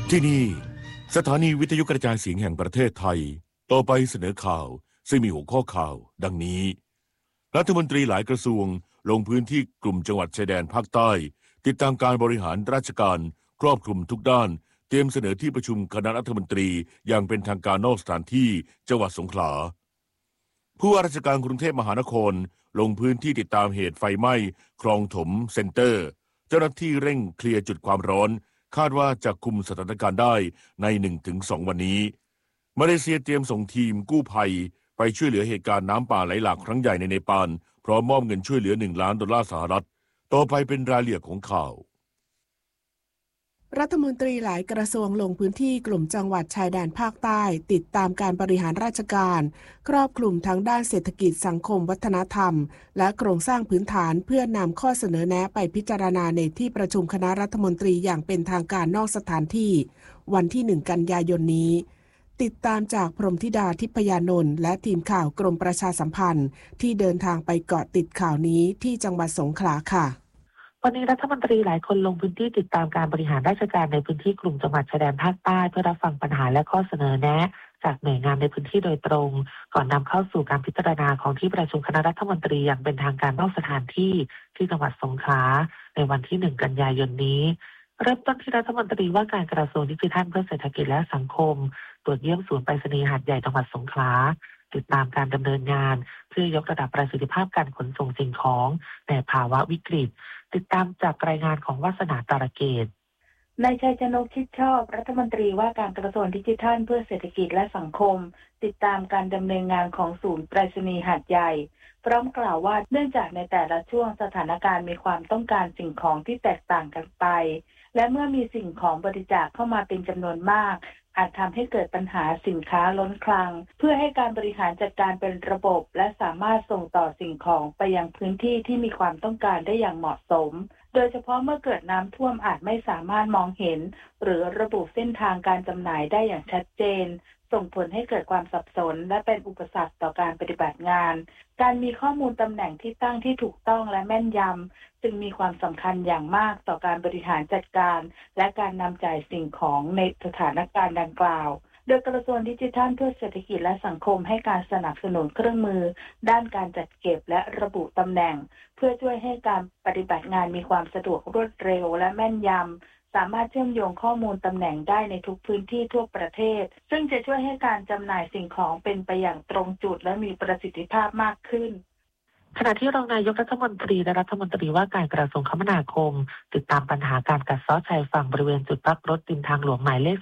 ที่นี่สถานีวิทยุกระจายเสียงแห่งประเทศไทยต่อไปเสนอข่าวซึ่งมีหัวข้อข่าวดังนี้รัฐมนตรีหลายกระทรวงลงพื้นที่กลุ่มจังหวัดชายแดนภาคใต้ติดตามการบริหารราชการครอบคลุมทุกด้านเตรียมเสนอที่ประชุมคณะรัฐมนตรีอย่างเป็นทางการนอกสถานที่จังหวัดสงขลาผู้ว่าราชการกรุงเทพมหานครลงพื้นที่ติดตามเหตุไฟไหม้คลองถมเซ็นเตอร์เจ้าหน้าที่เร่งเคลียร์จุดความร้อนคาดว่าจะคุมสถานการณ์ได้ใน 1-2 วันนี้มาเลเซียเตรียมส่งทีมกู้ภัยไปช่วยเหลือเหตุการณ์น้ำป่าไหลหลากครั้งใหญ่ในเนปาลพร้อมมอบเงินช่วยเหลือ$1 ล้านต่อไปเป็นรายละเอียดของข่าวรัฐมนตรีหลายกระทรวงลงพื้นที่กลุ่มจังหวัดชายแดนภาคใต้ติดตามการบริหารราชการครอบคลุมทั้งด้านเศรษฐกิจสังคมวัฒนธรรมและโครงสร้างพื้นฐานเพื่อนำข้อเสนอแนะไปพิจารณาในที่ประชุมคณะรัฐมนตรีอย่างเป็นทางการนอกสถานที่วันที่1 กันยายนนี้ติดตามจากพรหมธิดาทิพยานนท์และทีมข่าวกรมประชาสัมพันธ์ที่เดินทางไปเกาะติดข่าวนี้ที่จังหวัดสงขลาค่ะวันนี้รัฐมนตรีหลายคนลงพื้นที่ติดตามการบริหารราชการในพื้นที่กลุ่มจังหวัดชายแดนภาคใต้เพื่อรับฟังปัญหาและข้อเสนอแนะจากหน่วยงานในพื้นที่โดยตรงก่อนนำเข้าสู่การพิจารณาของที่ประชุมคณะรัฐมนตรีอย่างเป็นทางการนอกสถานที่ที่จังหวัดสงขลาในวันที่1 กันยายนนี้เริ่มต้นที่รัฐมนตรีว่าการกระทรวงดิจิทัลเพื่อเศรษฐกิจและสังคมตรวจเยี่ยมศูนย์ไปรษณีย์หาดใหญ่จังหวัดสงขลาติดตามการดำเนินงานเพื่อยกระดับประสิทธิภาพการขนส่งสิ่งของในภาวะวิกฤตติดตามจากรายงานของวาสนาตาระเกตนายชัยชนก ชิดชอบรัฐมนตรีว่าการกระทรวงดิจิทัลเพื่อเศรษฐกิจและสังคมติดตามการดำเนินงานของศูนย์ไปรษณีย์หาดใหญ่พร้อมกล่าวว่าเนื่องจากในแต่ละช่วงสถานการณ์มีความต้องการสิ่งของที่แตกต่างกันไปและเมื่อมีสิ่งของบริจาคเข้ามาเป็นจำนวนมากอาจทำให้เกิดปัญหาสินค้าล้นคลังเพื่อให้การบริหารจัดการเป็นระบบและสามารถส่งต่อสิ่งของไปยังพื้นที่ที่มีความต้องการได้อย่างเหมาะสมโดยเฉพาะเมื่อเกิดน้ำท่วมอาจไม่สามารถมองเห็นหรือระบุเส้นทางการจำหน่ายได้อย่างชัดเจนส่งผลให้เกิดความสับสนและเป็นอุปสรรคต่อการปฏิบัติงานการมีข้อมูลตำแหน่งที่ตั้งที่ถูกต้องและแม่นยำจึงมีความสำคัญอย่างมากต่อการบริหารจัดการและการนำจ่ายสิ่งของในสถานการณ์ดังกล่าวโดยกระทรวงดิจิทัลเพื่อเศรษฐกิจและสังคมให้การสนับสนุนเครื่องมือด้านการจัดเก็บและระบุตำแหน่งเพื่อช่วยให้การปฏิบัติงานมีความสะดวกรวดเร็วและแม่นยำสามารถเชื่อมโยงข้อมูลตำแหน่งได้ในทุกพื้นที่ทั่วประเทศซึ่งจะช่วยให้การจำหน่ายสิ่งของเป็นไปอย่างตรงจุดและมีประสิทธิภาพมากขึ้นขณะที่รองนายกรัฐมนตรีและรัฐมนตรีว่าการกระทรวงคมนาคมติดตามปัญหาการกัดเซาะชายฝั่งบริเวณจุดพักรถริมทางหลวงหมายเลข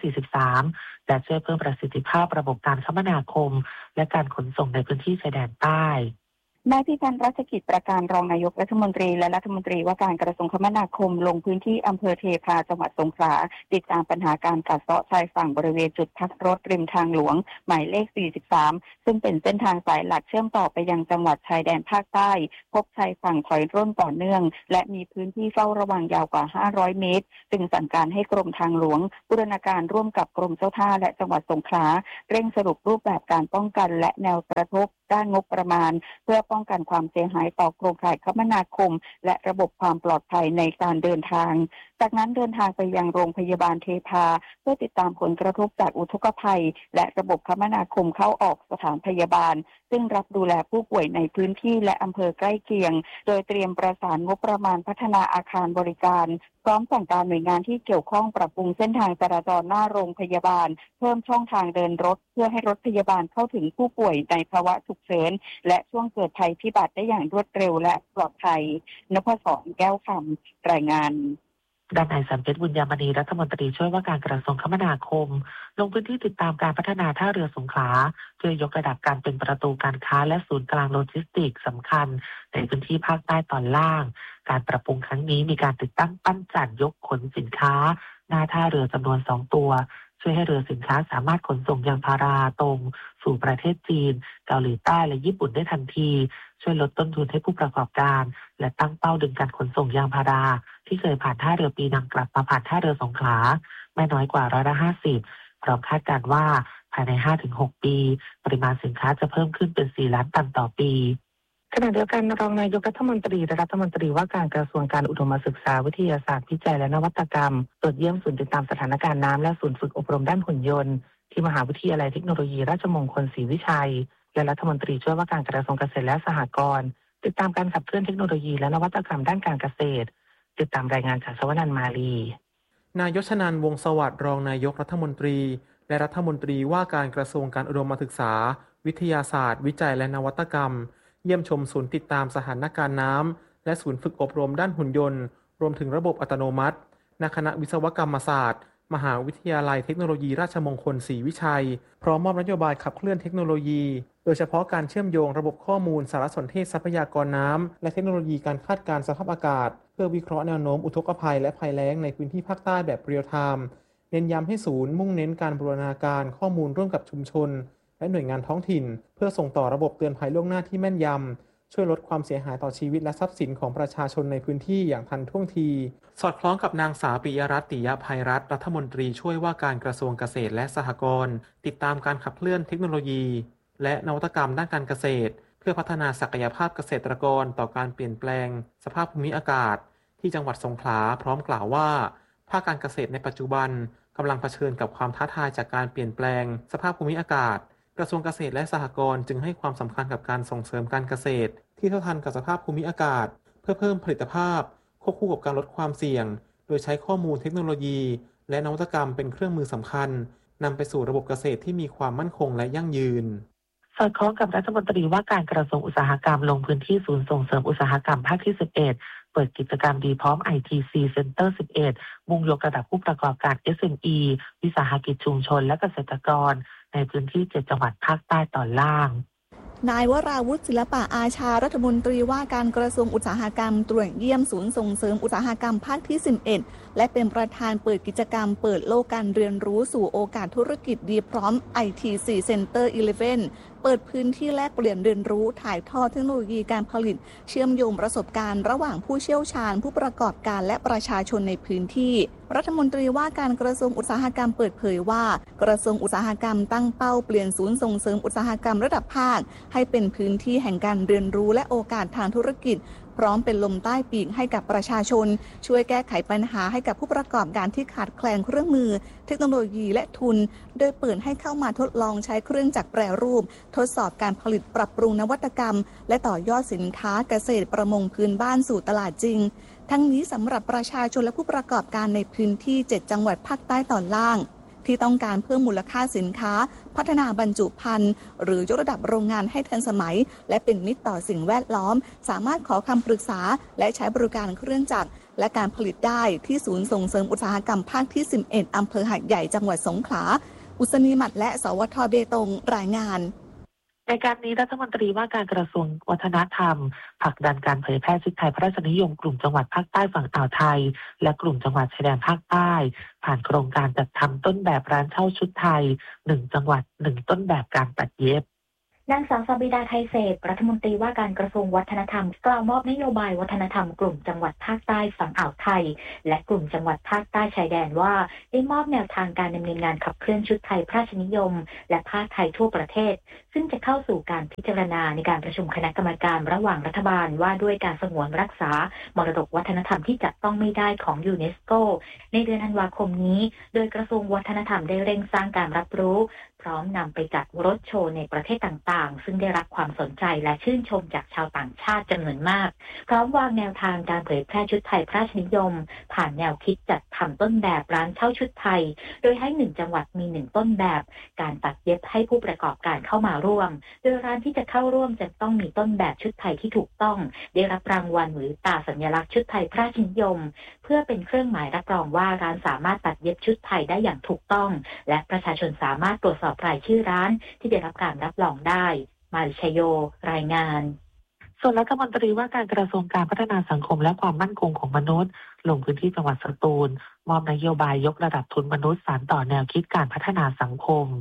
43 และช่วยเพิ่มประสิทธิภาพระบบการคมนาคมและการขนส่งในพื้นที่ชายแดนใต้นายพิพันธ์รัชกิจประการรองนายกรัฐมนตรีและรัฐมนตรีว่าการกระทรวงคมนาคมลงพื้นที่อำเภอเทพาจังหวัดสงขลาติดตามปัญหาการกัดเซาะชายฝั่งบริเวณจุดพักรถริมทางหลวงหมายเลข 43 ซึ่งเป็นเส้นทางสายหลักเชื่อมต่อไปยังจังหวัดชายแดนภาคใต้พบชายฝั่งถอยร่นต่อเนื่องและมีพื้นที่เฝ้าระวังยาวกว่า500 เมตรจึงสั่งการให้กรมทางหลวงบูรณาการร่วมกับกรมเจ้าท่าและจังหวัดสงขลาเร่งสรุปรูปแบบการป้องกันและแนวกระทบด้านงบประมาณเพื่อป้องกันความเสียหายต่อโครงข่ายคมนาคมและระบบความปลอดภัยในการเดินทางจากนั้นเดินทางไปยังโรงพยาบาลเทพาเพื่อติดตามผลกระทบจากอุทกภัยและระบบคมนาคมเข้าออกสถานพยาบาลซึ่งรับดูแลผู้ป่วยในพื้นที่และอำเภอใกล้เคียงโดยเตรียมประสานงบประมาณพัฒนาอาคารบริการพร้อมสั่งการหน่วยงานที่เกี่ยวข้องปรับปรุงเส้นทางจราจรหน้าโรงพยาบาลเพิ่มช่องทางเดินรถเพื่อให้รถพยาบาลเข้าถึงผู้ป่วยในภาวะฉุกเฉินและช่วงเกิดภัยพิบัติได้อย่างรวดเร็วและปลอดภัยนภศร แก้วคำรายงานด้านนายสันเพชรบุญญามณีรัฐมนตรีช่วยว่าการกระทรวงคมนาคมลงพื้นที่ติดตามการพัฒนาท่าเรือสงขลาเพื่อยกระดับการเป็นประตูการค้าและศูนย์กลางโลจิสติกส์สำคัญในพื้นที่ภาคใต้ตอนล่างการปรับปรุงครั้งนี้มีการติดตั้งปั้นจันยกขนสินค้าหน้าท่าเรือจำนวน2 ตัวช่วยให้เรือสินค้าสามารถขนส่งยางพาราตรงสู่ประเทศจีนเกาหลีใต้และญี่ปุ่นได้ทันทีช่วยลดต้นทุนให้ผู้ประกอบการและตั้งเป้าดึงการขนส่งยางพาราที่เคยผ่านท่าเรือปีนังกลับมาผ่านท่าเรือสงขลาไม่น้อยกว่า50%พร้อมคาดการณ์ว่าภายใน 5-6 ปีปริมาณสินค้าจะเพิ่มขึ้นเป็น4 ล้านตันต่อปีขณะเดียวกันรองนายกรัฐมนตรีและรัฐมนตรีว่าการกระทรวงการอุดมศึกษาวิทยาศาสตร์วิจัยและนวัตกรรมตรวจเยี่ยมศูนย์ติดตามสถานการณ์น้ำและศูนย์ฝึกอบรมด้านหุ่นยนต์ที่มหาวิทยาลัยเทคโนโลยีราชมงคลศรีวิชัยและรัฐมนตรีช่วยว่าการกระทรวงเกษตรและสหกรณ์ติดตามการขับเคลื่อนเทคโนโลยีและนวัตกรรมด้านการเกษตรติดตามรายงานจากชวนันท์มาลีนายชนันท์วงศ์สวัสดิ์รองนายกรัฐมนตรีและรัฐมนตรีว่าการกระทรวงการอุดมศึกษาวิทยาศาสตร์วิจัยและนวัตกรรมเยี่ยมชมศูนย์ติดตามสถานการณ์น้ำและศูนย์ฝึกอบรมด้านหุ่นยนต์รวมถึงระบบอัตโนมัติณคณะวิศวกรรมศาสตร์มหาวิทยาลัยเทคโนโลยีราชมงคลศรีวิชัยพร้อมมอบนโยบายขับเคลื่อนเทคโนโลยีโดยเฉพาะการเชื่อมโยงระบบข้อมูลสารสนเทศทรัพยากรน้ำและเทคโนโลยีการคาดการณ์สภาพอากาศเพื่อวิเคราะห์แนวโน้มอุทกภัยและภัยแล้งในพื้นที่ภาคใต้แบบเรียลไทม์เน้นย้ำให้ศูนย์มุ่งเน้นการบูรณาการข้อมูลร่วมกับชุมชนและหน่วยงานท้องถิ่นเพื่อส่งต่อระบบเตือนภัยล่วงหน้าที่แม่นยำช่วยลดความเสียหายต่อชีวิตและทรัพย์สินของประชาชนในพื้นที่อย่างทันท่วงทีสอดคล้องกับนางสาวปิยรัตน์ ติยภัยรัตน์รัฐมนตรีช่วยว่าการกระทรวงเกษตรและสหกรณ์ติดตามการขับเคลื่อนเทคโนโลยีและนวัตกรรมด้านการเกษตรเพื่อพัฒนาศักยภาพเกษตรกรต่อการเปลี่ยนแปลงสภาพภูมิอากาศที่จังหวัดสงขลาพร้อมกล่าวว่าภาคการเกษตรในปัจจุบันกำลังเผชิญกับความท้าทายจากการเปลี่ยนแปลงสภาพภูมิอากาศกระทรวงเกษตรและสหกรณ์จึงให้ความสำคัญกับการส่งเสริมการเกษตรที่เท่าทันกับสภาพภูมิอากาศเพื่อเพิ่มผลิตภาพควบคู่กับการลดความเสี่ยงโดยใช้ข้อมูลเทคโนโลยีและนวัตกรรมเป็นเครื่องมือสำคัญนำไปสู่ระบบเกษตรที่มีความมั่นคงและยั่งยืนสอดคล้องกับรัฐมนตรีว่าการกระทรวงอุตสาหกรรมลงพื้นที่ศูนย์ส่งเสริมอุตสาหกรรมภาคที่ 11 เปิดกิจกรรมดีพร้อม ITC Center 11 มุ่งยกระดับผู้ประกอบการ SME วิสาหกิจชุมชนและเกษตรกรในพื้นที่ 7 จังหวัดภาคใต้ตอนล่างนายวราวุฒิศิลปะอาชารัฐมนตรีว่าการกระทรวงอุตสาหกรรมตรวจเยี่ยมศูนย์ส่งเสริมอุตสาหกรรมภาคที่ 11 และเป็นประธานเปิดกิจกรรมเปิดโลกการเรียนรู้สู่โอกาสธุรกิจดีพร้อม ITC Center 11 เปิดพื้นที่แลกเปลี่ยนเรียนรู้ถ่ายทอดเทคโนโลยีการผลิตเชื่อมโยงประสบการณ์ระหว่างผู้เชี่ยวชาญผู้ประกอบการและประชาชนในพื้นที่รัฐมนตรีว่าการกระทรวงอุตสาหกรรมเปิดเผยว่ากระทรวงอุตสาหกรรมตั้งเป้าเปลี่ยนศูนย์ส่งเสริมอุตสาหกรรมระดับภาคให้เป็นพื้นที่แห่งการเรียนรู้และโอกาสทางธุรกิจพร้อมเป็นลมใต้ปีกให้กับประชาชนช่วยแก้ไขปัญหาให้กับผู้ประกอบการที่ขาดแคลนเครื่องมือเทคโนโลยีและทุนโดยเปิดให้เข้ามาทดลองใช้เครื่องจักรแปรรูปทดสอบการผลิตปรับปรุงนวัตกรรมและต่อยอดสินค้าเกษตรประมงพื้นบ้านสู่ตลาดจริงทั้งนี้สำหรับประชาชนและผู้ประกอบการในพื้นที่ 7 จังหวัดภาคใต้ตอนล่างที่ต้องการเพิ่มมูลค่าสินค้าพัฒนาบรรจุภัณฑ์หรือยกระดับโรงงานให้ทันสมัยและเป็นมิตรต่อสิ่งแวดล้อมสามารถขอคำปรึกษาและใช้บริการเครื่องจักรและการผลิตได้ที่ศูนย์ส่งเสริมอุตสาหกรรมภาคที่ 11 อำเภอหาดใหญ่จังหวัดสงขลาอุศนีหมัดและสวท.เบตงรายงานในการนี้รัฐมนตรีว่าการกระทรวงวัฒนธรรมผลักดันการเผยแพร่ชุดไทยพระราชนิยมกลุ่มจังหวัดภาคใต้ฝั่งอ่าวไทยและกลุ่มจังหวัดชายแดนภาคใต้ผ่านโครงการจัดทำต้นแบบร้านเช่าชุดไทย1จังหวัด1ต้นแบบการตัดเย็บนางสาวสบิดาไทยเศษรัฐมนตรีว่าการกระทรวงวัฒนธรรมกล่าวมอบนโยบายวัฒนธรรมกลุ่มจังหวัดภาคใต้ฝั่งอ่าวไทยและกลุ่มจังหวัดภาคใต้ชายแดนว่าได้มอบแนวทางการดำเนินงานขับเคลื่อนชุดไทยพระราชนิยมและผ้าไทยทั่วประเทศซึ่งจะเข้าสู่การพิจารณาในการประชุมคณะกรรมการระหว่างรัฐบาลว่าด้วยการสงวนรักษามรดกวัฒนธรรมที่จับต้องไม่ได้ของยูเนสโกในเดือนธันวาคมนี้โดยกระทรวงวัฒนธรรมได้เร่งสร้างการรับรู้พร้อมนำไปจัดรถโชว์ในประเทศต่างๆซึ่งได้รับความสนใจและชื่นชมจากชาวต่างชาติจำนวนมากพร้อมวางแนวทางการเผยแพร่ชุดไทยพระราชนิยมผ่านแนวคิดจัดทำต้นแบบร้านเช่าชุดไทยโดยให้1จังหวัดมี1ต้นแบบการตัดเย็บให้ผู้ประกอบการเข้ามาร่วมโดยร้านที่จะเข้าร่วมจะต้องมีต้นแบบชุดไทยที่ถูกต้องได้รับรางวัลหรือตราสัญลักษณ์ชุดไทยพระราชนิยมเพื่อเป็นเครื่องหมายรับรองว่าร้านสามารถตัดเย็บชุดไทยได้อย่างถูกต้องและประชาชนสามารถตรวจสอบรายชื่อร้านที่ได้รับการรับรองได้มาริชโยรายงานส่วนรัฐมนตรีว่าการกระทรวงการพัฒนาสังคมและความมั่นคงของมนุษย์ลงพื้นที่จังหวัดสตูลมอบนโยบายยกระดับทุนมนุษย์สานต่อแนวคิดการพัฒนาสังคม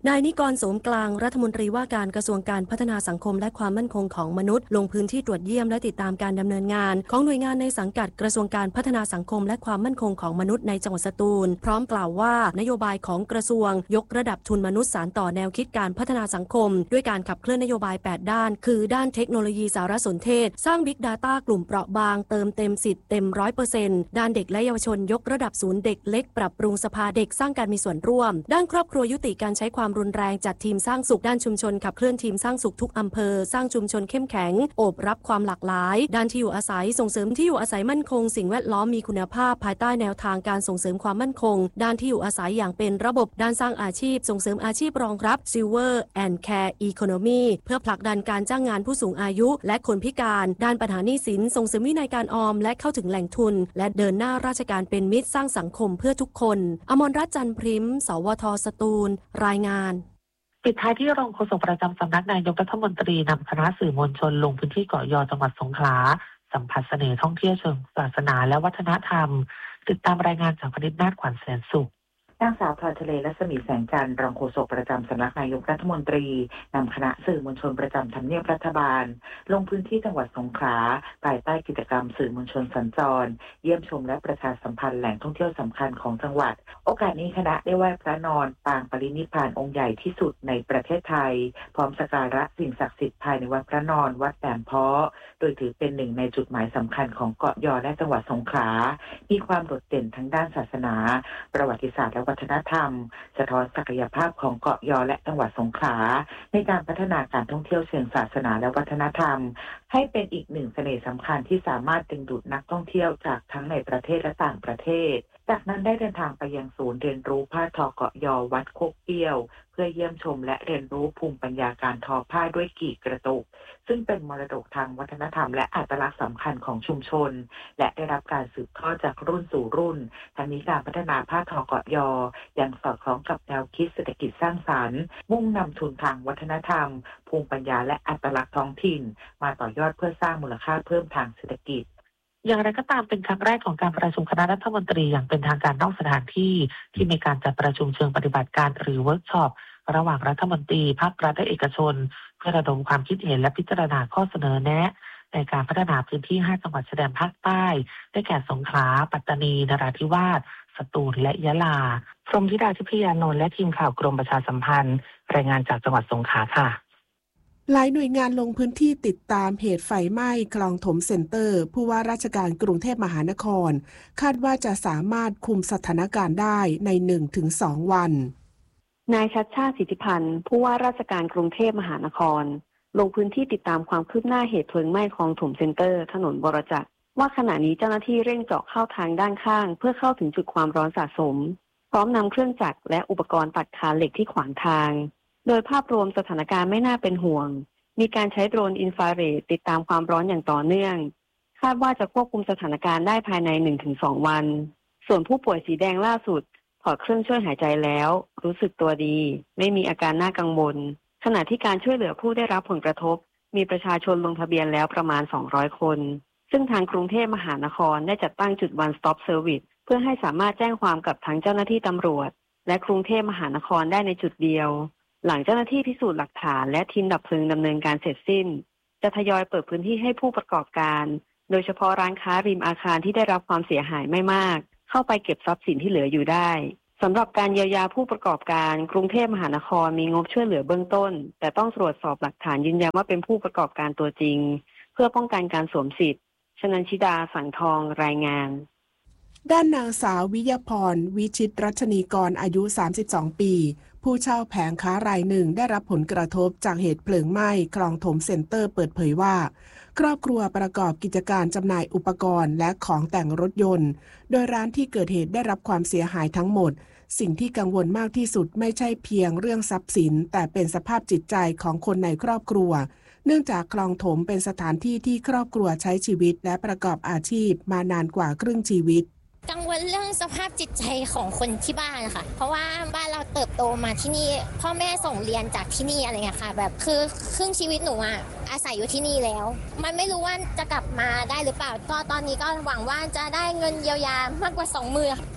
นายนิกร โสมกลางรัฐมนตรีว่าการกระทรวงการพัฒนาสังคมและความมั่นคงของมนุษย์ลงพื้นที่ตรวจเยี่ยมและติดตามการดำเนินงานของหน่วยงานในสังกัดกระทรวงการพัฒนาสังคมและความมั่นคงของมนุษย์ในจังหวัดสตูลพร้อมกล่าวว่านโยบายของกระทรวงยกระดับทุนมนุษย์สานต่อแนวคิดการพัฒนาสังคมด้วยการขับเคลื่อนนโยบาย8ด้านคือด้านเทคโนโลยีสารสนเทศสร้าง Big Data กลุ่มเปราะบางเติมเต็มสิทธิ์เต็ม 100% ด้านเด็กและเยาวชนยกระดับศูนย์เด็กเล็กปรับปรุงสภาเด็กสร้างการมีส่วนร่วมด้านครอบครัวยุติการใช้ความรุนแรงจัดทีมสร้างสุขด้านชุมชนขับเคลื่อนทีมสร้างสุขทุกอำเภอสร้างชุมชนเข้มแข็งโอบรับความหลากหลายด้านที่อยู่อาศัยส่งเสริมที่อยู่อาศัยมั่นคงสิ่งแวดล้อมมีคุณภาพภายใต้แนวทางการส่งเสริมความมั่นคงด้านที่อยู่อาศัยอย่างเป็นระบบด้านสร้างอาชีพส่งเสริมอาชีพรองรับ Silver and Care Economy เพื่อผลักดันการจ้างงานผู้สูงอายุและคนพิการด้านปัญหาหนี้สินส่งเสริมวินัยการออมและเข้าถึงแหล่งทุนและเดินหน้าราชการเป็นมิตรสร้างสังคมเพื่อทุกคนอมรรัตน์ จันทร์พริมสวท.สตูลรายงานปิดท้ายที่รองโฆษกประจำสำนักนายกรัฐมนตรีนำคณะสื่อมวลชนลงพื้นที่เกาะยอจังหวัดสงขลาสัมผัสเสน่ห์ท่องเที่ยวเชิงศาสนาและวัฒนธรรมติดตามรายงานจากพนิษฐ์นาฏขวัญแสนสุขนางสาวพลอยทะเลและสมีแสงจันทร์รองโฆษกประจำสำนักนายกรัฐมนตรีนำคณะสื่อมวลชนประจำทำเนียบรัฐบาลลงพื้นที่จังหวัดสงขลาภายใต้กิจกรรมสื่อมวลชนสัญจรเยี่ยมชมและประชาสัมพันธ์แหล่งท่องเที่ยวสำคัญของจังหวัดโอกาสนี้คณะได้ไหว้พระนอนปางปรินิพพานองค์ใหญ่ที่สุดในประเทศไทยพร้อมสักการะสิ่งศักดิ์สิทธิ์ภายในวัดพระนอนวัดแหลมเพาะโดยถือเป็นหนึ่งในจุดหมายสำคัญของเกาะยอและจังหวัดสงขลามีความโดดเด่นทั้งด้านศาสนาประวัติศาสตร์และวัฒนธรรมสะท้อนศักยภาพของเกาะยอและจังหวัดสงขลาในการพัฒนาการท่องเที่ยวเชิงศาสนาและวัฒนธรรมให้เป็นอีกหนึ่งเสน่ห์สำคัญที่สามารถดึงดูดนักท่องเที่ยวจากทั้งในประเทศและต่างประเทศจากนั้นได้เดินทางไปยังศูนย์เรียนรู้ผ้าทอเกาะยอวัดโคกเปี้ยวเพื่อเยี่ยมชมและเรียนรู้ภูมิปัญญาการทอผ้าด้วยกี่กระตุกซึ่งเป็นมรดกทางวัฒนธรรมและอัตลักษณ์สำคัญของชุมชนและได้รับการสืบทอดจากรุ่นสู่รุ่นทั้งนี้การพัฒนาผ้าทอเกาะยอยังสอดคล้องกับแนวคิดเศรษฐกิจสร้างสรรค์มุ่งนำทุนทางวัฒนธรรมภูมิปัญญาและอัตลักษณ์ท้องถิ่นมาต่อยอดเพื่อสร้างมูลค่าเพิ่มทางเศรษฐกิจอย่างไรก็ตามเป็นครั้งแรกของการประชุมคณะรัฐมนตรีอย่างเป็นทางการนอกสถานที่ที่มีการจัดประชุมเชิงปฏิบัติการหรือเวิร์กช็อประหว่างรัฐมนตรีภาครัฐและเอกชนเพื่อระดมความคิดเห็นและพิจารณาข้อเสนอแนะในการพัฒนาพื้นที่5จังหวัดชายแดนภาคใต้ได้แก่สงขลาปัตตานีนราธิวาสสตูลและยะลาพรหมธิดาทิพยานนท์และทีมข่าวกรมประชาสัมพันธ์รายงานจากจังหวัดสงขลาค่ะหลายหน่วยงานลงพื้นที่ติดตามเหตุไฟไหม้คลองถมเซ็นเตอร์ผู้ว่าราชการกรุงเทพมหานครคาดว่าจะสามารถคุมสถานการณ์ได้ใน 1-2 วันนายชัชชาติ สิทธิพันธ์ผู้ว่าราชการกรุงเทพมหานครลงพื้นที่ติดตามความคืบหน้าเหตุเพลิงไหม้คลองถมเซ็นเตอร์ถนนบรจักรว่าขณะนี้เจ้าหน้าที่เร่งเจาะเข้าทางด้านข้างเพื่อเข้าถึงจุดความร้อนสะสมพร้อมนำเครื่องจักรและอุปกรณ์ตัดขาเหล็กที่ขวางทางโดยภาพรวมสถานการณ์ไม่น่าเป็นห่วงมีการใช้โดรนอินฟราเรดติดตามความร้อนอย่างต่อเนื่องคาดว่าจะควบคุมสถานการณ์ได้ภายใน 1-2 วันส่วนผู้ป่วยสีแดงล่าสุดถอดเครื่องช่วยหายใจแล้วรู้สึกตัวดีไม่มีอาการน่ากังวลขณะที่การช่วยเหลือผู้ได้รับผลกระทบมีประชาชนลงทะเบียนแล้วประมาณ200คนซึ่งทางกรุงเทพมหานครได้จัดตั้งจุด One Stop Service เพื่อให้สามารถแจ้งความกับทั้งเจ้าหน้าที่ตำรวจและกรุงเทพมหานครได้ในจุดเดียวหลังเจ้าหน้าที่พิสูจน์หลักฐานและทีมดับเพลิงดำเนินการเสร็จสิ้นจะทยอยเปิดพื้นที่ให้ผู้ประกอบการโดยเฉพาะร้านค้าริมอาคารที่ได้รับความเสียหายไม่มากเข้าไปเก็บทรัพย์สินที่เหลืออยู่ได้สำหรับการเยียวยาผู้ประกอบการกรุงเทพมหานครมีงบช่วยเหลือเบื้องต้นแต่ต้องตรวจสอบหลักฐานยืนยันว่าเป็นผู้ประกอบการตัวจริงเพื่อป้องกันการสวมสิทธิ์ชนันชิดาสังทองรายงานด้านนางสาววิยพรวิชิตรัชนีกรอายุ32ปีผู้เช่าแผงค้ารายหนึ่งได้รับผลกระทบจากเหตุเพลิงไหม้คลองถมเซ็นเตอร์เปิดเผยว่าครอบครัวประกอบกิจการจำหน่ายอุปกรณ์และของแต่งรถยนต์โดยร้านที่เกิดเหตุได้รับความเสียหายทั้งหมดสิ่งที่กังวลมากที่สุดไม่ใช่เพียงเรื่องทรัพย์สินแต่เป็นสภาพจิตใจของคนในครอบครัวเนื่องจากคลองถมเป็นสถานที่ที่ครอบครัวใช้ชีวิตและประกอบอาชีพมานานกว่าครึ่งชีวิตกังวลเรื่องสภาพจิตใจของคนที่บ้านค่ะเพราะว่าบ้านเราเติบโตมาที่นี่พ่อแม่ส่งเรียนจากที่นี่อะไรเงี้ยค่ะแบบคือครึ่งชีวิตหนูอาศัยอยู่ที่นี่แล้วมันไม่รู้ว่าจะกลับมาได้หรือเปล่าก็ตอนนี้ก็หวังว่าจะได้เงินเยียวยามากกว่า2 มื้อ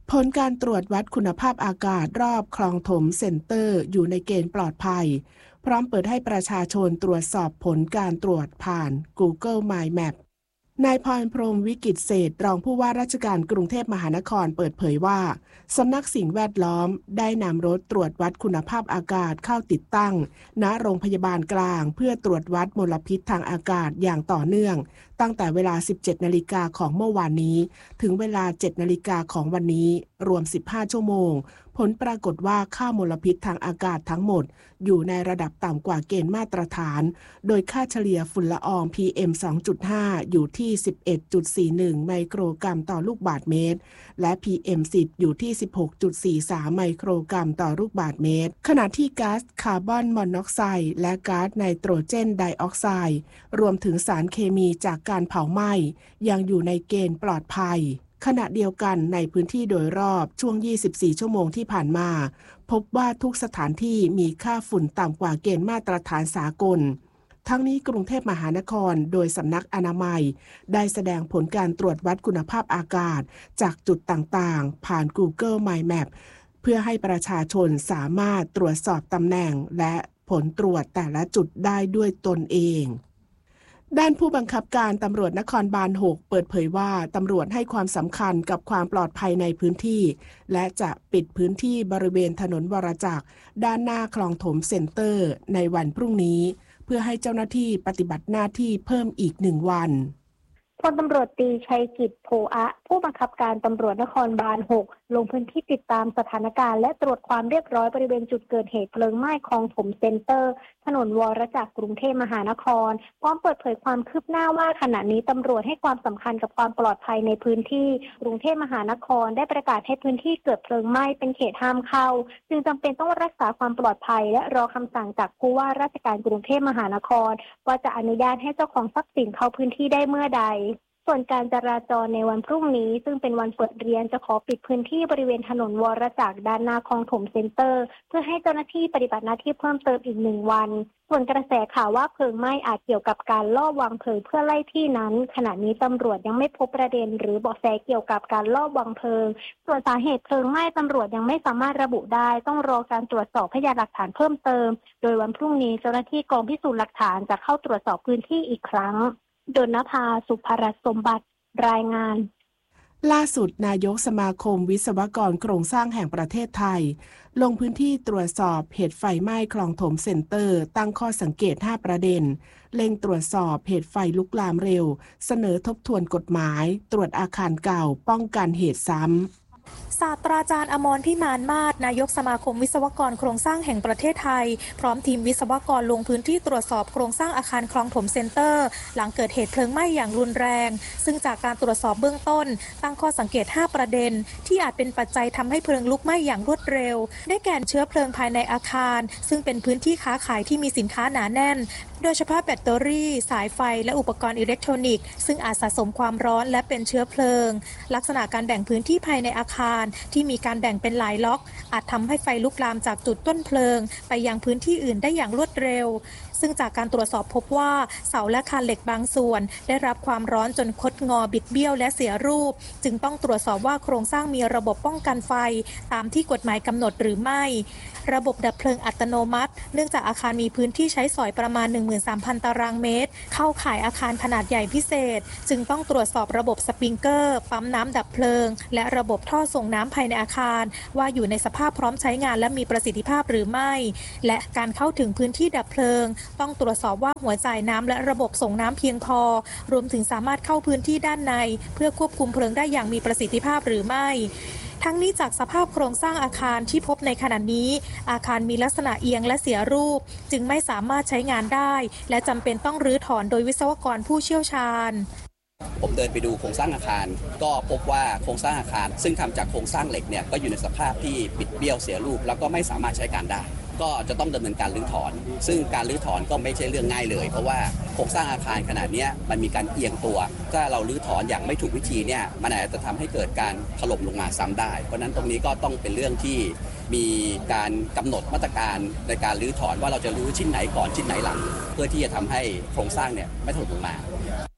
ผลการตรวจวัดคุณภาพอากาศรอบคลองถมเซ็นเตอร์อยู่ในเกณฑ์ปลอดภัยพร้อมเปิดให้ประชาชนตรวจสอบผลการตรวจผ่าน Google My Map นายพรพรหมวิกิตเศรษฐ์รองผู้ว่าราชการกรุงเทพมหานครเปิดเผยว่าสำนักสิ่งแวดล้อมได้นำรถตรวจวัดคุณภาพอากาศเข้าติดตั้งณโรงพยาบาลกลางเพื่อตรวจวัดมลพิษทางอากาศอย่างต่อเนื่องตั้งแต่เวลา 17 นาฬิกาของเมื่อวานนี้ถึงเวลา 7 นาฬิกาของวันนี้รวม 15 ชั่วโมงผลปรากฏว่าค่ามลพิษทางอากาศทั้งหมดอยู่ในระดับต่ำกว่าเกณฑ์มาตรฐานโดยค่าเฉลี่ยฝุ่นละออง PM 2.5 อยู่ที่ 11.41 ไมโครกรัมต่อลูกบาศก์เมตรและ PM 10 อยู่ที่ 16.43 ไมโครกรัมต่อลูกบาศก์เมตรขณะที่ก๊าซคาร์บอนมอนอกไซด์และก๊าซไนโตรเจนไดออกไซด์รวมถึงสารเคมีจากการเผาไหม้ยังอยู่ในเกณฑ์ปลอดภัยขณะเดียวกันในพื้นที่โดยรอบช่วง 24 ชั่วโมงที่ผ่านมาพบว่าทุกสถานที่มีค่าฝุ่นต่ำกว่าเกณฑ์มาตรฐานสากลทั้งนี้กรุงเทพมหานครโดยสำนักอนามัยได้แสดงผลการตรวจวัดคุณภาพอากาศจากจุดต่างๆผ่าน Google My Map เพื่อให้ประชาชนสามารถตรวจสอบตำแหน่งและผลตรวจแต่ละจุดได้ด้วยตนเองด้านผู้บังคับการตำรวจนครบาล 6 เปิดเผยว่าตำรวจให้ความสำคัญกับความปลอดภัยในพื้นที่และจะปิดพื้นที่บริเวณถนนวรจักรด้านหน้าคลองถมเซ็นเตอร์ในวันพรุ่งนี้เพื่อให้เจ้าหน้าที่ปฏิบัติหน้าที่เพิ่มอีก1 วันพลตำรวจตรีชัยกิจโพอะผู้บังคับการตำรวจนครบาล 6 ลงพื้นที่ติดตามสถานการณ์และตรวจความเรียบร้อยบริเวณจุดเกิดเหตุเพลิงไหม้คลองถมเซ็นเตอร์ถนนวรจักรกรุงเทพมหานครพร้อมเปิดเผยความคืบหน้าว่าขณะนี้ตำรวจให้ความสำคัญกับความปลอดภัยในพื้นที่กรุงเทพมหานครได้ประกาศให้พื้นที่เกิดเพลิงไหม้เป็นเขตห้ามเข้าจึงจำเป็นต้องรักษาความปลอดภัยและรอคำสั่งจากผู้ว่าราชการกรุงเทพมหานครว่าจะอนุญาตให้เจ้าของทรัพย์สินเข้าพื้นที่ได้เมื่อใดส่วนการจราจรในวันพรุ่งนี้ซึ่งเป็นวันเปิดเรียนจะขอปิดพื้นที่บริเวณถนนวรจักรด้านหน้าคลองถมเซ็นเตอร์เพื่อให้เจ้าหน้าที่ปฏิบัติหน้าที่เพิ่มเติมอีก1 วันส่วนกระแสข่าวว่าเพลิงไหม้อาจเกี่ยวกับการลอบวางเพลิงเพื่อไล่ที่นั้นขณะนี้ตำรวจยังไม่พบประเด็นหรือเบาะแสเกี่ยวกับการลอบวางเพลิงส่วนสาเหตุเพลิงไหม้ตำรวจยังไม่สามารถระบุได้ต้องรอการตรวจสอบพยานหลักฐานเพิ่มเติมโดยวันพรุ่งนี้เจ้าหน้าที่กองพิสูจน์หลักฐานจะเข้าตรวจสอบพื้นที่อีกครั้งดลนภา สุภรัตน์สมบัติรายงานล่าสุดนายกสมาคมวิศวกรโครงสร้างแห่งประเทศไทยลงพื้นที่ตรวจสอบเหตุไฟไหม้คลองถมเซ็นเตอร์ตั้งข้อสังเกต5ประเด็นเร่งตรวจสอบเหตุไฟลุกลามเร็วเสนอทบทวนกฎหมายตรวจอาคารเก่าป้องกันเหตุซ้ำศาสตราจารย์อมรพิมานมาศนายกสมาคมวิศวกรโครงสร้างแห่งประเทศไทยพร้อมทีมวิศวกรลงพื้นที่ตรวจสอบโครงสร้างอาคารคลองถมเซ็นเตอร์หลังเกิดเหตุเพลิงไหม้อย่างรุนแรงซึ่งจากการตรวจสอบเบื้องต้นตั้งข้อสังเกต5ประเด็นที่อาจเป็นปัจจัยทำให้เพลิงลุกไหม้อย่างรวดเร็วได้แก่เชื้อเพลิงภายในอาคารซึ่งเป็นพื้นที่ค้าขายที่มีสินค้าหนาแน่นโดยเฉพาะแบตเตอรี่สายไฟและอุปกรณ์อิเล็กทรอนิกส์ซึ่งอาจสะสมความร้อนและเป็นเชื้อเพลิงลักษณะการแบ่งพื้นที่ภายในอาคารที่มีการแบ่งเป็นหลายล็อกอาจทำให้ไฟลุกลามจากจุดต้นเพลิงไปยังพื้นที่อื่นได้อย่างรวดเร็วซึ่งจากการตรวจสอบพบว่าเสาและคานเหล็กบางส่วนได้รับความร้อนจนคดงอบิดเบี้ยวและเสียรูปจึงต้องตรวจสอบว่าโครงสร้างมีระบบป้องกันไฟตามที่กฎหมายกำหนดหรือไม่ระบบดับเพลิงอัตโนมัติเนื่องจากอาคารมีพื้นที่ใช้สอยประมาณ 13,000 ตารางเมตรเข้าข่ายอาคารขนาดใหญ่พิเศษจึงต้องตรวจสอบระบบสปริงเกอร์ปั๊มน้ำดับเพลิงและระบบท่อส่งน้ำภายในอาคารว่าอยู่ในสภาพพร้อมใช้งานและมีประสิทธิภาพหรือไม่และการเข้าถึงพื้นที่ดับเพลิงต้องตรวจสอบว่าหัวจ่ายน้ำและระบบส่งน้ำเพียงพอรวมถึงสามารถเข้าพื้นที่ด้านในเพื่อควบคุมเพลิงได้อย่างมีประสิทธิภาพหรือไม่ทั้งนี้จากสภาพโครงสร้างอาคารที่พบในขณะนี้อาคารมีลักษณะเอียงและเสียรูปจึงไม่สามารถใช้งานได้และจำเป็นต้องรื้อถอนโดยวิศวกรผู้เชี่ยวชาญผมเดินไปดูโครงสร้างอาคารก็พบว่าโครงสร้างอาคารซึ่งทำจากโครงสร้างเหล็กเนี่ยก็อยู่ในสภาพที่บิดเบี้ยวเสียรูปแล้วก็ไม่สามารถใช้การได้ก็จะต้องดำเนินการรื้อถอนซึ่งการรื้อถอนก็ไม่ใช่เรื่องง่ายเลยเพราะว่าโครงสร้างอาคารขนาดนี้มันมีการเอียงตัวถ้าเรารื้อถอนอย่างไม่ถูกวิธีเนี่ยมันอาจจะทำให้เกิดการถล่มลงมาซ้ำได้เพราะนั้นตรงนี้ก็ต้องเป็นเรื่องที่มีการกำหนดมาตรการในการรื้อถอนว่าเราจะรื้อชิ้นไหนก่อนชิ้นไหนหลังเพื่อที่จะทำให้โครงสร้างเนี่ยไม่ถล่มลงมา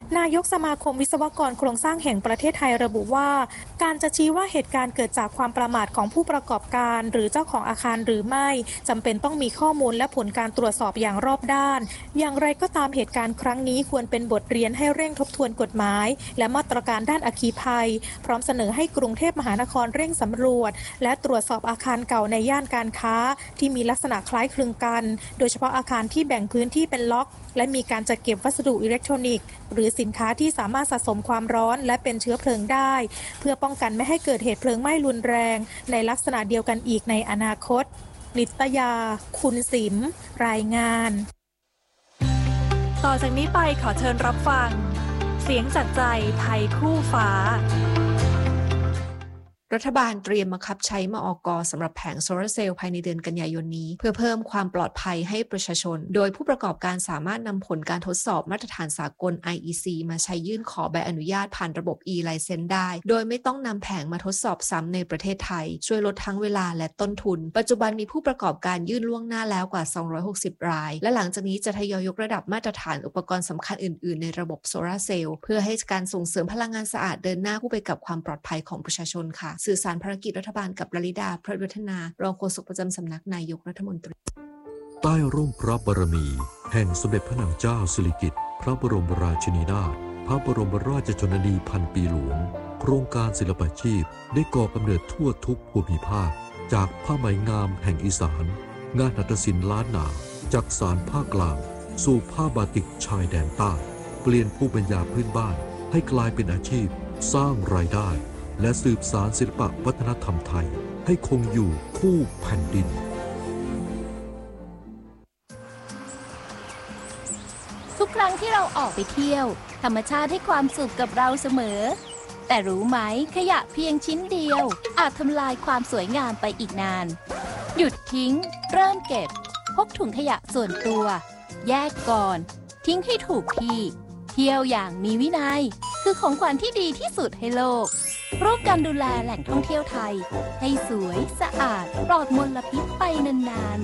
นายกสมาคมวิศวกรโครงสร้างแห่งประเทศไทยระบุว่าการจะชี้ว่าเหตุการณ์เกิดจากความประมาทของผู้ประกอบการหรือเจ้าของอาคารหรือไม่จำเป็นต้องมีข้อมูลและผลการตรวจสอบอย่างรอบด้านอย่างไรก็ตามเหตุการณ์ครั้งนี้ควรเป็นบทเรียนให้เร่งทบทวนกฎหมายและมาตรการด้านอัคคีภัยพร้อมเสนอให้กรุงเทพมหานครเร่งสำรวจและตรวจสอบอาคารเก่าในย่านการค้าที่มีลักษณะคล้ายคลึงกันโดยเฉพาะอาคารที่แบ่งพื้นที่เป็นล็อกและมีการจัดเก็บวัสดุอิเล็กทรอนิกส์หรือสินค้าที่สามารถสะสมความร้อนและเป็นเชื้อเพลิงได้เพื่อป้องกันไม่ให้เกิดเหตุเพลิงไหม้รุนแรงในลักษณะเดียวกันอีกในอนาคตนิตยาคุณสิมรายงานต่อจากนี้ไปขอเชิญรับฟังเสียงจากใจไทยคู่ฟ้ารัฐบาลเตรียมบังคับใช้มอก.สำหรับแผงโซลาร์เซลล์ภายในเดือนกันยายนนี้เพื่อเพิ่มความปลอดภัยให้ประชาชนโดยผู้ประกอบการสามารถนำผลการทดสอบมาตรฐานสากล IEC มาใช้ยื่นขอใบอนุญาตผ่านระบบ e-license ได้โดยไม่ต้องนำแผงมาทดสอบซ้ำในประเทศไทยช่วยลดทั้งเวลาและต้นทุนปัจจุบันมีผู้ประกอบการยื่นล่วงหน้าแล้วกว่า260รายและหลังจากนี้จะทยอยยกระดับมาตรฐานอุปกรณ์สำคัญอื่นๆในระบบโซลาร์เซลล์เพื่อให้การส่งเสริมพลังงานสะอาดเดินหน้าคู่ไปกับความปลอดภัยของประชาชนค่ะสื่อสารภารกิจรัฐบาลกับลลิดา พระวัฒนารองโฆษกประจำสำนักนายกรัฐมนตรีใต้ร่มพระบารมีแห่งสมเด็จพระนางเจ้าสิริกิติ์พระบรมราชินีนาถพระบรมราชชนนีพันปีหลวงโครงการศิลปาชีพได้ก่อกำเนิดทั่วทุกภูมิภาคจากผ้าไหมงามแห่งอีสานงานหัตถศิลป์ล้านนาจากสารภาคกลางสู่ผ้าบาติกชายแดนใต้เปลี่ยนภูมิปัญญาพื้นบ้านให้กลายเป็นอาชีพสร้างรายได้และสืบสานศิลปวัฒนธรรมไทยให้คงอยู่คู่แผ่นดินทุกครั้งที่เราออกไปเที่ยวธรรมชาติให้ความสุขกับเราเสมอแต่รู้ไหมขยะเพียงชิ้นเดียวอาจทำลายความสวยงามไปอีกนานหยุดทิ้งเริ่มเก็บพกถุงขยะส่วนตัวแยกก่อนทิ้งให้ถูกที่เที่ยวอย่างมีวินัยคือของขวัญที่ดีที่สุดให้โลกร่วมกันดูแลแหล่งท่องเที่ยวไทยให้สวยสะอาดปลอดมลพิษไปนาน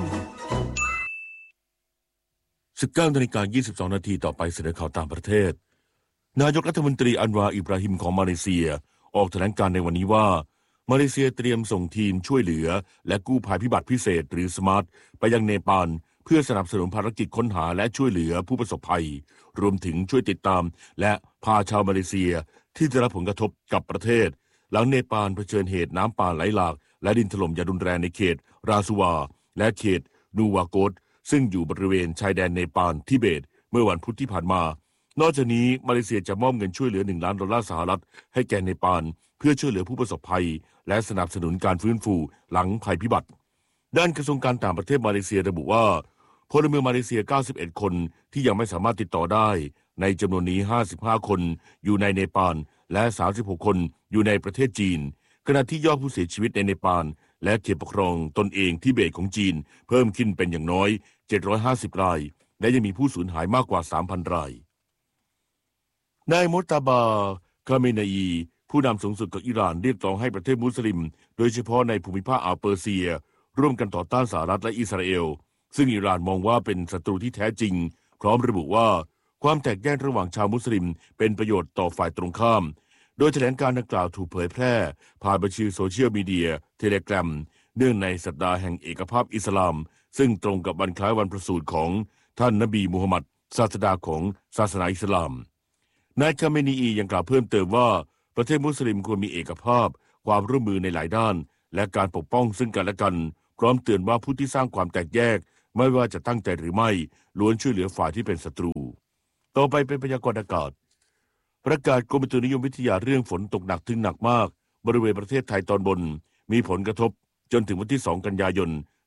ๆ 19:22 นาทีต่อไปเสนอข่าวต่างประเทศนายกรัฐมนตรีอันวาอิบราฮิมของมาเลเซียออกแถลงการณ์ในวันนี้ว่ามาเลเซียเตรียมส่งทีมช่วยเหลือและกู้ภัยพิบัติพิเศษหรือสมาร์ทไปยังเนปาลเพื่อสนับสนุนภารกิจค้นหาและช่วยเหลือผู้ประสบภัยรวมถึงช่วยติดตามและพาชาวมาเลเซียที่ได้รับผลกระทบกับประเทศหลังเนปาลเผชิญเหตุน้ำป่าไหลหลากและดินถล่มอย่างรุนแรงในเขตราซูวาและเขตนูวาโกตซึ่งอยู่บริเวณชายแดนเนปาลทิเบตเมื่อวันพุธที่ผ่านมานอกจากนี้มาเลเซียจะมอบเงินช่วยเหลือ$1 ล้านให้แก่เนปาลเพื่อช่วยเหลือผู้ประสบภัยและสนับสนุนการฟื้นฟูหลังภัยพิบัติด้านกระทรวงการต่างประเทศมาเลเซียระบุว่าพลเมืองมาเลเซีย91คนที่ยังไม่สามารถติดต่อได้ในจำนวนนี้55คนอยู่ในเนปาลและ36คนอยู่ในประเทศจีนขณะที่ยอดผู้เสียชีวิตในเนปาลและเขตปกครองตนเองทิเบตของจีนเพิ่มขึ้นเป็นอย่างน้อย750รายและยังมีผู้สูญหายมากกว่า 3,000 รายนายมุตตาบา คาเมเนอีผู้นำสูงสุดของอิหร่านเรียกร้องให้ประเทศมุสลิมโดยเฉพาะในภูมิภาคอ่าวเปอร์เซียร่วมกันต่อต้านสหรัฐและอิสราเอลซึ่งอิหร่านมองว่าเป็นศัตรูที่แท้จริงพร้อมระบุว่าความแตกแยกระหว่างชาวมุสลิมเป็นประโยชน์ต่อฝ่ายตรงข้ามโดยแถลงการดังกล่าวถูกเผยแพร่ผ่านบัญชีโซเชียลมีเดียเทเลกราฟเนื่องในสัปดาห์แห่งเอกภาพอิสลามซึ่งตรงกับวันคล้ายวันประสูติของท่านนบีมูฮัมหมัดศาสดาของศาสนาอิสลามนายคาเมนียังกล่าวเพิ่มเติมว่าประเทศมุสลิมควรมีเอกภาพความร่วมมือในหลายด้านและการปกป้องซึ่งกันและกันพร้อมเตือนว่าผู้ที่สร้างความแตกแยกไม่ว่าจะตั้งใจหรือไม่ล้วนช่วยเหลือฝ่ายที่เป็นศัตรูต่อไปเป็นพยากรณ์อากาศประกาศกรมอุตุนิยมวิทยาเรื่องฝนตกหนักถึงหนักมากบริเวณประเทศไทยตอนบนมีผลกระทบจนถึงวันที่2กันยายน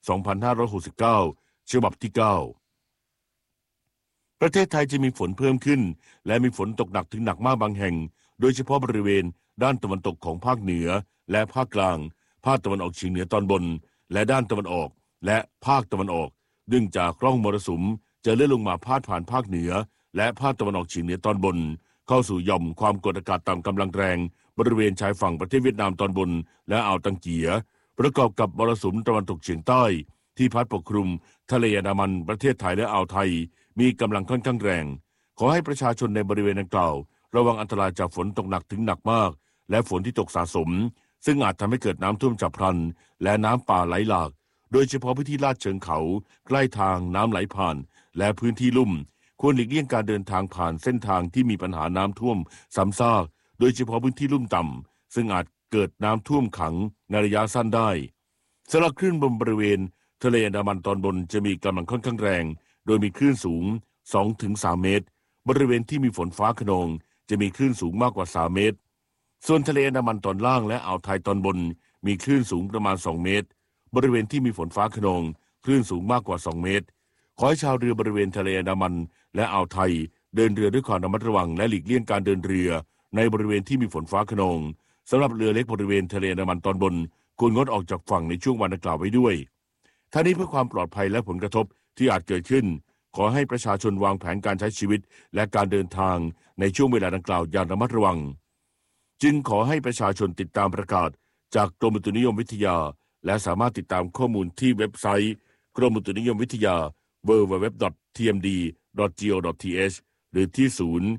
2569ฉบับที่9ประเทศไทยจะมีฝนเพิ่มขึ้นและมีฝนตกหนักถึงหนักมากบางแห่งโดยเฉพาะบริเวณด้านตะวันตกของภาคเหนือและภาคกลางภาคตะวันออกเฉียงเหนือตอนบนและด้านตะวันออกและภาคตะวันออกเนื่องจากร่องมรสุมจะเลื่อนลงมาพาดผ่านภาคเหนือและภาคตะวันออกเฉียงเหนือตอนบนเข้าสู่หย่อมความกดอากาศต่ำกำลังแรงบริเวณชายฝั่งประเทศเวียดนามตอนบนและอ่าวตังเกียประกอบกับมรสุมตะวันตกเฉียงใต้ที่พัดปกคลุมทะเลอันดามันประเทศไทยและอ่าวไทยมีกำลังค่อนข้างแรงขอให้ประชาชนในบริเวณดังกล่าวระวังอันตรายจากฝนตกหนักถึงหนักมากและฝนที่ตกสะสมซึ่งอาจทำให้เกิดน้ำท่วมฉับพลันและน้ำป่าไหลหลากโดยเฉพาะพื้นที่ลาดเชิงเขาใกล้ทางน้ำไหลผ่านและพื้นที่ลุ่มควรหลีกเลี่ยงการเดินทางผ่านเส้นทางที่มีปัญหาน้ำท่วมซ้ำซากโดยเฉพาะพื้นที่ลุ่มต่ำซึ่งอาจเกิดน้ำท่วมขังในระยะสั้นได้สำหรับคลื่นบริเวณทะเลอันดามันตอนบนจะมีกำลังค่อนข้างแรงโดยมีคลื่นสูง 2-3 เมตรบริเวณที่มีฝนฟ้าคะนองจะมีคลื่นสูงมากกว่า3เมตรส่วนทะเลอันดามันตอนล่างและอ่าวไทยตอนบนมีคลื่นสูงประมาณ2เมตรบริเวณที่มีฝนฟ้าคะนองคลื่นสูงมากกว่า2เมตรขอให้ชาวเรือบริเวณทะเลอันดามันและอ่าวไทยเดินเรือด้วยความระมัดระวังและหลีกเลี่ยงการเดินเรือในบริเวณที่มีฝนฟ้าคะนองสำหรับเรือเล็กบริเวณทะเลอันดามันตอนบนควรงดออกจากฝั่งในช่วงวันดังกล่าวไว้ด้วยทั้งนี้เพื่อความปลอดภัยและผลกระทบที่อาจเกิดขึ้นขอให้ประชาชนวางแผนการใช้ชีวิตและการเดินทางในช่วงเวลาดังกล่าวอย่างระมัดระวังจึงขอให้ประชาชนติดตามประกาศจากกรมอุตุนิยมวิทยาและสามารถติดตามข้อมูลที่เว็บไซต์กรมอุตุนิยมวิทยา www.tmd.go.th หรือที่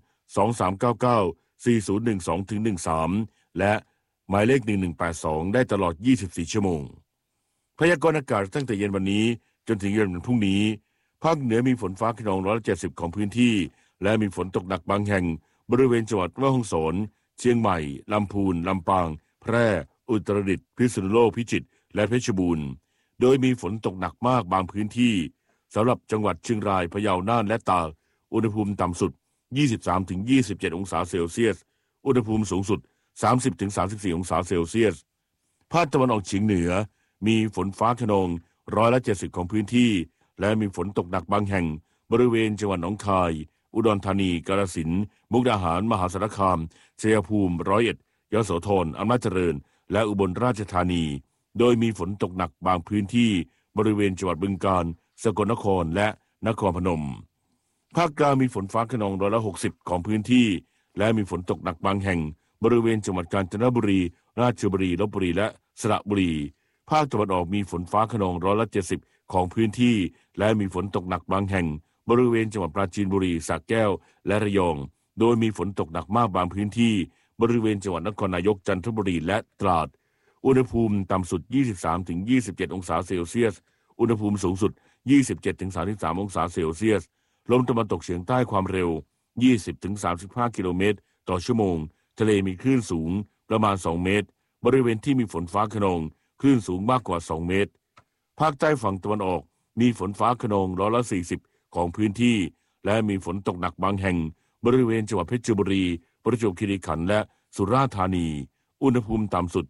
023994012-13และหมายเลข1182ได้ตลอด24ชั่วโมงพยากรณ์อากาศตั้งแต่เย็นวันนี้จนถึงเย็นวันพรุ่งนี้ภาคเหนือมีฝนฟ้าคะนอง170ของพื้นที่และมีฝนตกหนักบางแห่งบริเวณจังหวัดแม่ฮ่องสอนเชียงใหม่ลำพูนลำปางแพร่อุตรดิตถ์พิษณุโลกพิจิตรและเพชรบูรณ์โดยมีฝนตกหนักมากบางพื้นที่สำหรับจังหวัดเชียงรายพะเยาน่านและตากอุณหภูมิต่ำสุด 23-27 องศาเซลเซียสอุณหภูมิสูงสุด 30-34 องศาเซลเซียสภาคตะวันออกเฉียงเหนือมีฝนฟ้าคะนอง170ของพื้นที่และมีฝนตกหนักบางแห่งบริเวณจังหวัดหนองคายอุดรธานีกาฬสินธุ์มุกดาหารมหาสารคามชัยภูมิ101ยโสธรอำนาจเจริญและอุบลราชธานีโดยมีฝนตกหนักบางพื้นที่บริเวณจังหวัดบึงกาฬสกลนครและนครพนมภาคกลางมีฝนฟ้าคะนอง160ของพื้นที่และมีฝนตกหนักบางแห่งบริเวณจังหวัดกาญจนบุรีราชบุรีลพบุรีและสระบุรีภาคตะวันออกมีฝนฟ้าคะนอง170ของพื้นที่และมีฝนตกหนักบางแห่งบริเวณจังหวัดปราจีนบุรีสระแก้วและระยองโดยมีฝนตกหนักมากบางพื้นที่บริเวณจังหวัดนครนายกจันทบุรีและตราดอุณหภูมิต่ำสุด 23-27 องศาเซลเซียสอุณหภูมิสูงสุด 27-33 องศาเซลเซียสลมตะวันตกเฉียงใต้ความเร็ว 20-35 กิโลเมตรต่อชั่วโมงทะเลมีคลื่นสูงประมาณ2เมตรบริเวณที่มีฝนฟ้าคะนองคลื่นสูงมากกว่า2เมตรภาคใต้ฝั่งตะวันออกมีฝนฟ้าคะนอง140ของพื้นที่และมีฝนตกหนักบางแห่งบริเวณจังหวัดเพชรบุรีประจวบคีรีขันธ์และสุราษฎร์ธานีอุณหภูมิต่ำสุด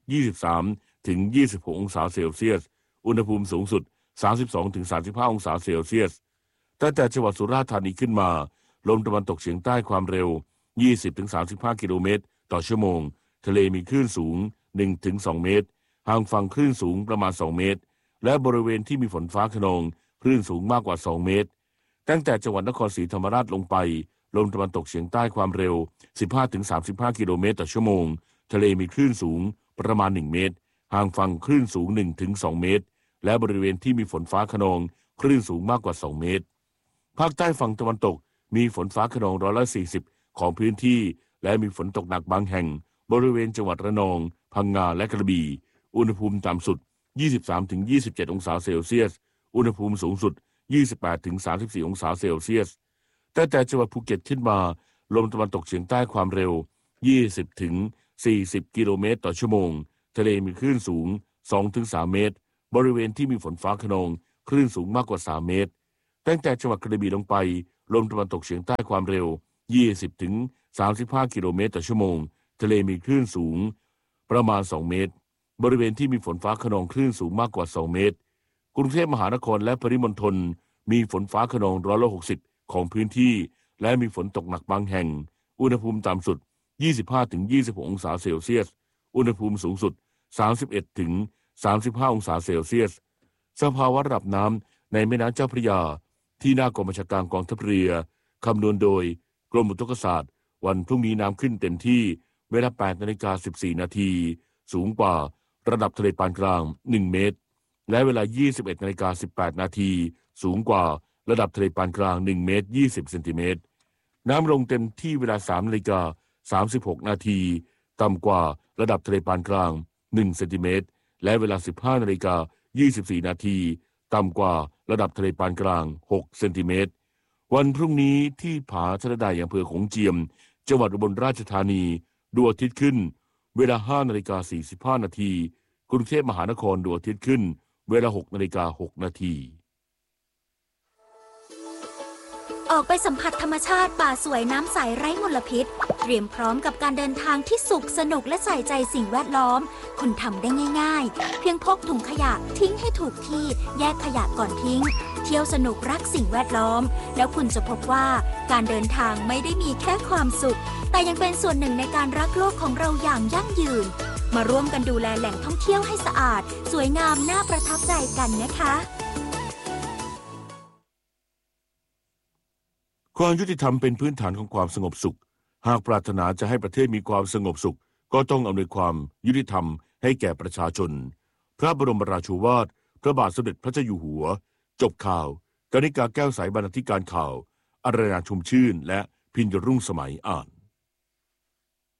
23-26 องศาเซลเซียสอุณหภูมิสูงสุด 32-35 องศาเซลเซียสตั้งแต่จังหวัดสุราษฎร์ธานีขึ้นมาลมตะวันตกเฉียงใต้ความเร็ว 20-35 กิโลเมตรต่อชั่วโมงทะเลมีคลื่นสูง 1-2 เมตรห่างฝั่งคลื่นสูงประมาณ2เมตรและบริเวณที่มีฝนฟ้าคะนองคลื่นสูงมากกว่า2เมตรตั้งแต่จังหวัดนครศรีธรรมราชลงไปลมตะวันตกเฉียงใต้ความเร็ว 15-35 กิโลเมตรต่อชั่วโมงทะเลมีคลื่นสูงประมาณ1เมตรห่างฝั่งคลื่นสูง 1-2 เมตรและบริเวณที่มีฝนฟ้าคะนองคลื่นสูงมากกว่า2เมตรภาคใต้ฝั่งตะวันตกมีฝนฟ้าคะนอง140ของพื้นที่และมีฝนตกหนักบางแห่งบริเวณจังหวัดระนองพังงาและกระบี่อุณหภูมิต่ำสุด 23-27 องศาเซลเซียสอุณหภูมิสูงสุด 28-34 องศาเซลเซียสตั้งแต่จังหวัดภูเก็ตขึ้นมาลมตะวันตกเฉียงใต้ความเร็ว 20-40 กิโลเมตรต่อชั่วโมงทะเลมีคลื่นสูง 2-3 เมตรบริเวณที่มีฝนฟ้าคะนองคลื่นสูงมากกว่า3เมตรตั้งแต่จังหวัดกระบี่ลงไปลมตะวันตกเฉียงใต้ความเร็ว 20-35 กิโลเมตรต่อชั่วโมงทะเลมีคลื่นสูงประมาณ2เมตรบริเวณที่มีฝนฟ้าคะนองคลื่นสูงมากกว่า2เมตรกรุงเทพมหานครและปริมณฑลมีฝนฟ้าคะนอง160ของพื้นที่และมีฝนตกหนักบางแห่งอุณหภูมิต่ำสุด 25-26 องศาเซลเซียสอุณหภูมิสูงสุด 31-35 องศาเซลเซียสสภาวะระดับน้ำในแม่น้ำเจ้าพระยาที่หน้ากองบัญชาการกองทัพเรือคำนวณโดยกรมอุตุนิยมวิทยาวันพรุ่งนี้น้ำขึ้นเต็มที่เวลา 8:14 นาทีสูงกว่าระดับทะเลปานกลาง1เมตรและเวลา 21:18 นาทีสูงกว่าระดับทะเลปานกลาง1เมตร20 เซนติเมตรน้ำลงเต็มที่เวลา 3:36 นาทีต่ำกว่าระดับทะเลปานกลาง1 เซนติเมตรและเวลา 15:24 นาทีต่ำกว่าระดับทะเลปานกลาง6 เซนติเมตรวันพรุ่งนี้ที่ผาชะระไดอำเภอโขงเจียมจังหวัดอุบลราชธานีดวงอาทิตย์ขึ้นเวลา 5:45 นาทีกรุงเทพมหานครดวงอาทิตย์ขึ้นเวลา 6:06 นาทีออกไปสัมผัสธรรมชาติป่าสวยน้ำใสไร้มลพิษเตรียมพร้อมกับการเดินทางที่สุขสนุกและใส่ใจสิ่งแวดล้อมคุณทำได้ง่ายๆเพียงพกถุงขยะทิ้งให้ถูกที่แยกขยะก่อนทิ้งเที่ยวสนุกรักสิ่งแวดล้อมแล้วคุณจะพบว่าการเดินทางไม่ได้มีแค่ความสุขแต่ยังเป็นส่วนหนึ่งในการรักโลกของเราอย่างยั่งยืนมาร่วมกันดูแลแหล่งท่องเที่ยวให้สะอาดสวยงามน่าประทับใจกันนะคะความยุติธรรมเป็นพื้นฐานของความสงบสุขหากปรารถนาจะให้ประเทศมีความสงบสุขก็ต้องอำนวยความยุติธรรมให้แก่ประชาชนพระบรมราโชวาทพระบาทสมเด็จพระเจ้าอยู่หัวจบข่าวกนิกาแก้วใสบรรณาธิการข่าวอรยาชุมชื่นและพิญญรุ่งสมัยอ่าน